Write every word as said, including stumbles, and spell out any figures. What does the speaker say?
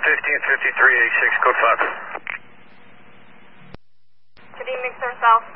fifteen fifty-three eighty-six, code five. Kadeem Mixer South.